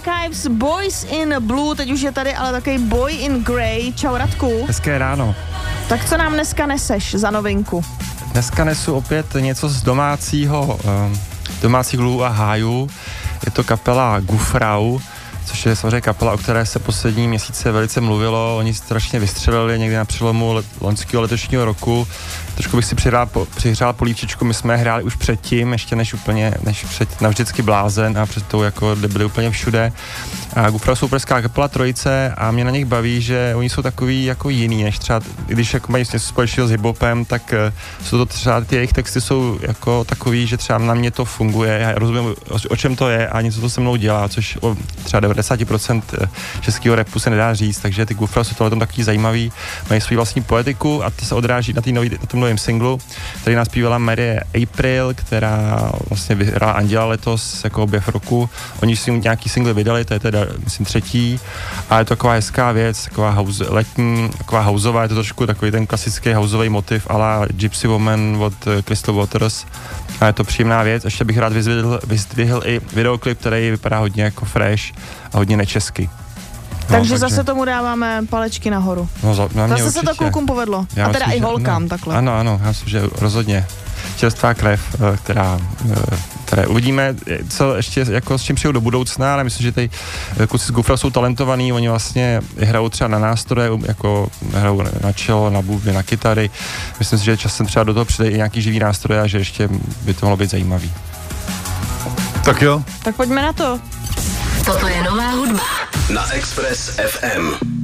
Archives, Boys in Blue, teď už je tady ale takový Boy in Grey. Čau Radku. Hezké ráno. Tak co nám dneska neseš za novinku? Dneska nesu opět něco z domácích lů a hájů. Je to kapela Gufrau, což je samozřejmě kapela, o které se poslední měsíce velice mluvilo. Oni strašně vystřelili někdy na přelomu loňského letošního roku. Trošku bych si přihřál polívčičku, my jsme hráli už předtím, ještě než před Navždycky blázen a před tou, jako, kde byli úplně všude. A Gufrau jsou pražská kapela Trojice a mě na nich baví, že oni jsou takový jako jiný, než třeba, když jako mají něco společného s hiphopem, tak jsou to třeba ty jejich texty jsou jako takový, že třeba na mě to funguje, já rozumím, o čem to je a něco to se mnou dělá, což o třeba 90% českého rapu se nedá říct, takže ty Gufrau jsou tohle takový zajímavý, mají svou vlastní poetiku a to se odráží na tom novém singlu, který nás zpívala Marie April, která vlastně vyhrála Anděla letos jako objev roku. Oni si nějaký single vydali, to je teda myslím třetí a je to taková hezká věc, taková letní, taková houseová, je to trošku takový ten klasický houseový motiv a la Gypsy Woman od Crystal Waters a je to příjemná věc. Ještě bych rád vyzdvihl i videoklip, který vypadá hodně jako fresh a hodně nečesky. Takže zase tomu dáváme palečky nahoru. Zase se to klukům povedlo. A teda i holkám takhle. Ano, já myslím, že rozhodně. Čerstvá krev, které uvidíme, co ještě jako s čím přijou do budoucna, ale myslím, že ty kluci z Gufrau jsou talentovaný, oni vlastně hrajou třeba na nástroje, jako hrajou na cello, na bubny, na kytary. Myslím si, že časem třeba do toho přijde i nějaký živý nástroje a že ještě by to mohlo být zajímavý. Tak jo. Tak pojďme na to. Toto je nová hudba na Express FM.